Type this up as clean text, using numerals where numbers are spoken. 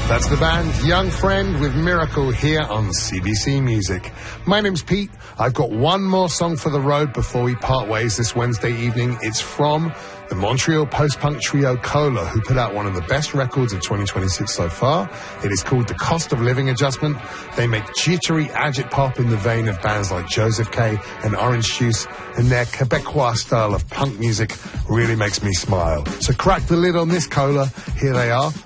That's the band Young Friend with Miracle here on CBC Music. My name's Pete. I've got one more song for the road before we part ways this Wednesday evening. It's from the Montreal post-punk trio Cola, who put out one of the best records of 2026 so far. It is called The Cost of Living Adjustment. They make jittery agit pop in the vein of bands like Joseph K and Orange Juice, and their Quebecois style of punk music really makes me smile. So crack the lid on this, Cola. Here they are.